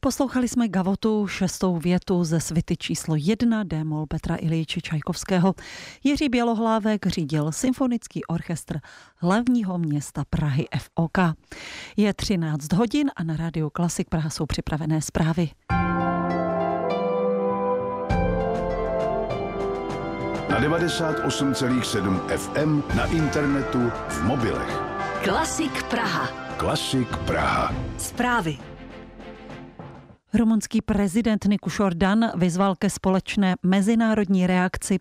Poslouchali jsme Gavotu, 6. větu ze svity číslo 1 D-moll Petra Iljiče Čajkovského. Jiří Bělohlávek řídil symfonický orchestr hlavního města Prahy FOK. Je 13 hodin a na rádiu Klasik Praha jsou připravené zprávy. Na 98,7 FM, na internetu, v mobilech. Klasik Praha. Klasik Praha. Zprávy. Rumunský prezident Nicușor Dan vyzval ke společné mezinárodní reakci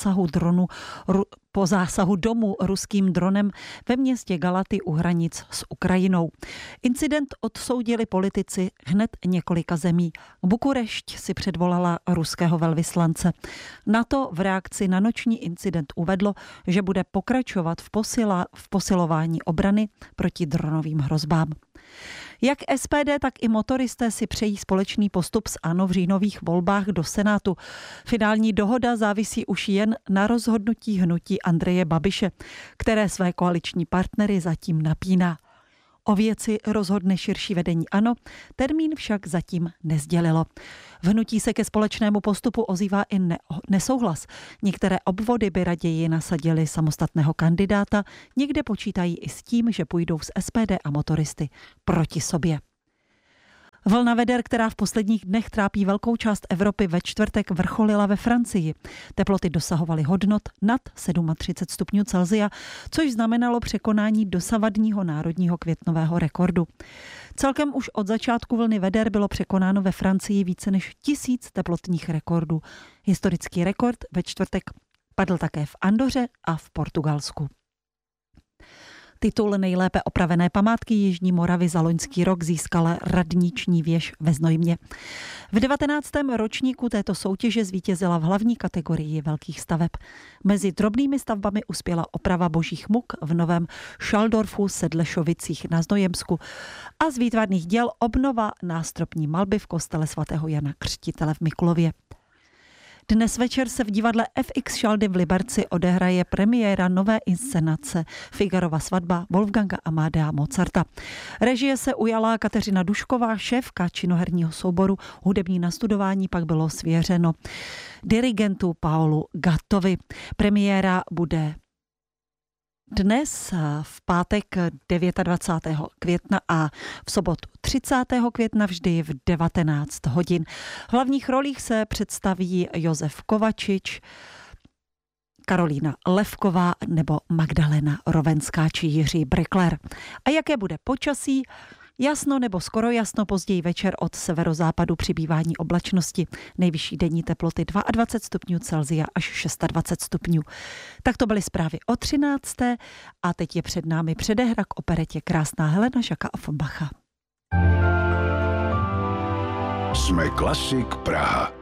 po zásahu domu ruským dronem ve městě Galaty u hranic s Ukrajinou. Incident odsoudili politici hned několika zemí. Bukurešť si předvolala ruského velvyslance. NATO v reakci na noční incident uvedlo, že bude pokračovat v posilování obrany proti dronovým hrozbám. Jak SPD, tak i motoristé si přejí společný postup s ANO v říjnových volbách do Senátu. Finální dohoda závisí už jen na rozhodnutí hnutí Andreje Babiše, které své koaliční partnery zatím napíná. O věci rozhodne širší vedení ANO, termín však zatím nesdělilo. V hnutí se ke společnému postupu ozývá i nesouhlas. Některé obvody by raději nasadili samostatného kandidáta, někde počítají i s tím, že půjdou s SPD a motoristy proti sobě. Vlna veder, která v posledních dnech trápí velkou část Evropy, ve čtvrtek vrcholila ve Francii. Teploty dosahovaly hodnot nad 37 stupňů Celsia, což znamenalo překonání dosavadního národního květnového rekordu. Celkem už od začátku vlny veder bylo překonáno ve Francii více než 1000 teplotních rekordů. Historický rekord ve čtvrtek padl také v Andoře a v Portugalsku. Titul nejlépe opravené památky Jižní Moravy za loňský rok získala radniční věž ve Znojmě. V 19. ročníku této soutěže zvítězila v hlavní kategorii velkých staveb. Mezi drobnými stavbami uspěla oprava Božích muk v Novém Šaldorfu Sedlešovicích na Znojemsku a z výtvarných děl obnova nástropní malby v kostele svatého Jana Křtitele v Mikulově. Dnes večer se v divadle FX Šaldy v Liberci odehraje premiéra nové inscenace Figarova svatba Wolfganga Amadea Mozarta. Režie se ujala Kateřina Dušková, šéfka činoherního souboru. Hudební nastudování pak bylo svěřeno dirigentu Paolu Gattovi. Premiéra bude dnes v pátek 29. května a v sobotu 30. května vždy v 19 hodin. V hlavních rolích se představí Josef Kovačič, Karolína Levková nebo Magdalena Rovenská či Jiří Brykler. A jaké bude počasí? Jasno nebo skoro jasno, později večer od severozápadu přibývání oblačnosti. Nejvyšší denní teploty 22 stupňů Celsia až 26 stupňů. Tak to byly zprávy o 13. a teď je před námi předehra k operetě Krásná Helena Žaka Offenbacha. Jsme Klasik Praha.